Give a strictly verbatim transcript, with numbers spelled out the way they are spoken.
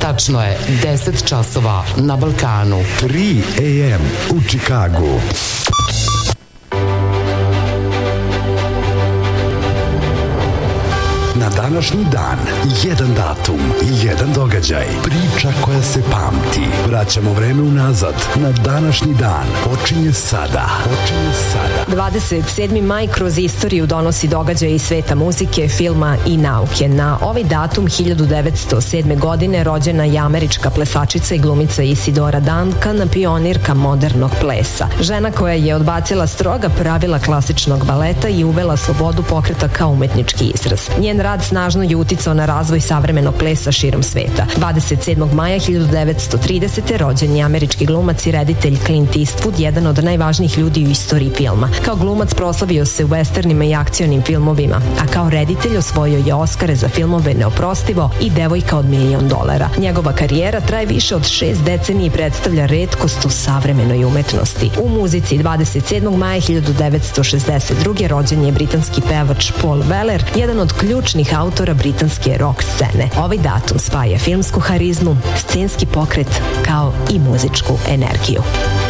Tačno je deset časova na Balkanu. tri a m u Čikagu. Na današnji dan, jedan datum i jedan događaj. Priča koja se pamti. Vraćamo vreme unazad. Na današnji dan počinje sada. Počinje sada. dvadeset sedmi maj kroz istoriju donosi događaje iz sveta muzike, filma i nauke. Na ovaj datum hiljadu devetsto sedme. godine rođena je američka plesačica i glumica Isidora Duncan, pionirka modernog plesa. Žena koja je odbacila stroga pravila klasičnog baleta i uvela slobodu pokreta kao umetnički izraz. Njen rad snažno je uticao na razvoj savremenog plesa širom sveta. dvadeset sedmog maja hiljadu devetsto tridesete. rođen je američki glumac i reditelj Clint Eastwood, jedan od najvažnijih ljudi u istoriji filma. Kao glumac proslavio se u westernima i akcionim filmovima, a kao reditelj osvojio je Oskare za filmove Neoprostivo i Devojka od milion dolara. Njegova karijera traje više od šest decenija i predstavlja retkost u savremenoj umetnosti. U muzici dvadeset sedmog maja hiljadu devetsto šezdeset druge. rođen je britanski pevač Paul Weller, jedan od ključnih autora britanske rock scene. Ovaj datum spaja filmsku harizmu, scenski pokret kao i muzičku energiju.